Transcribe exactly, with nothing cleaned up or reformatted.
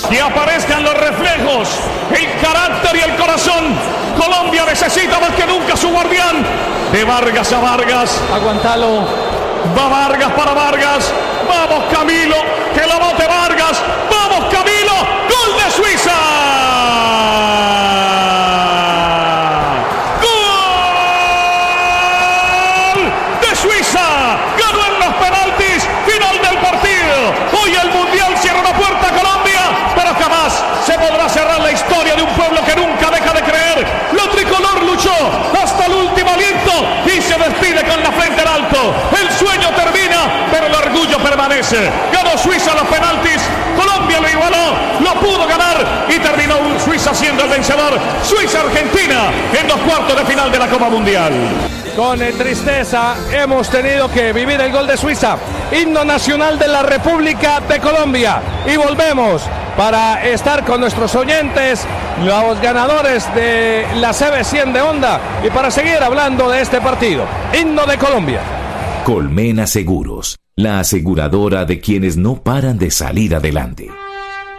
que aparezcan los reflejos, el carácter y el corazón. Colombia necesita más que nunca su guardián. De Vargas a Vargas. Aguantalo. Va Vargas para Vargas. Vamos Camilo, que la bote Vargas. Vamos Camilo, gol de Suiza. Suiza ganó en los penaltis, final del partido. Hoy el Mundial cierra la puerta a Colombia, pero jamás se podrá cerrar la historia de un pueblo que nunca deja de creer. Lo tricolor luchó hasta el último aliento y se despide con la frente en alto. El sueño termina, pero el orgullo permanece. Ganó Suiza los penaltis, Colombia lo igualó, lo pudo ganar y terminó Suiza siendo el vencedor. Suiza-Argentina en los cuartos de final de la Copa Mundial. Con tristeza hemos tenido que vivir el gol de Suiza, himno nacional de la República de Colombia. Y volvemos para estar con nuestros oyentes, los ganadores de la C B cien de Honda, y para seguir hablando de este partido. Himno de Colombia. Colmena Seguros, la aseguradora de quienes no paran de salir adelante.